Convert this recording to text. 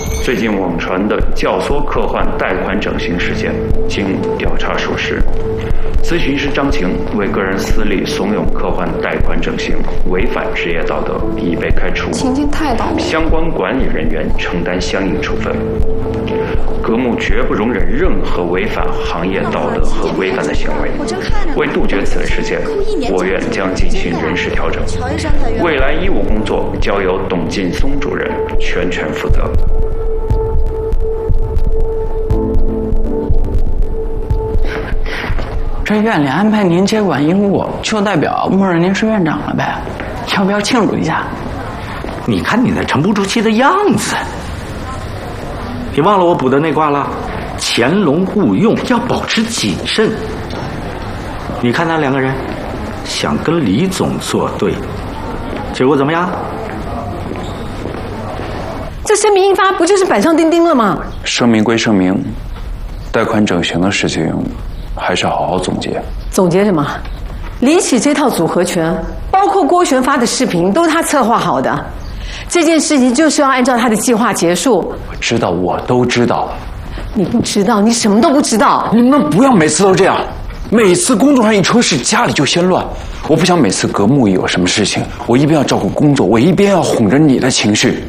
最近网传的教唆科幻贷款整形事件，经调查属实。咨询师张晴为个人私利怂恿科幻贷款整形，违反职业道德，已被开除。 情境太倒霉， 相关管理人员承担相应处分。格木绝不容忍任何违反行业道德和规范的行为。为杜绝此类事件，我院将进行人事调整，未来医务工作交由董劲松主任全权负责。 这院里安排您接管医务，就代表默认您是院长了呗？要不要庆祝一下？ 你看你那沉不住气的样子，你忘了我补的那卦了？潜龙勿用，要保持谨慎。你看那两个人想跟李总作对，结果怎么样？ 这声明一发，不就是板上钉钉了吗？ 声明归声明，贷款整形的事情还是好好总结。 总结什么？李启这套组合拳，包括郭璇发的视频，都是他策划好的。这件事情就是要按照他的计划结束。 我知道，我都知道。 你不知道，你什么都不知道。 你们不要每次都这样，每次工作上一出事，家里就先乱。我不想每次格木一有什么事情，我一边要照顾工作，我一边要哄着你的情绪。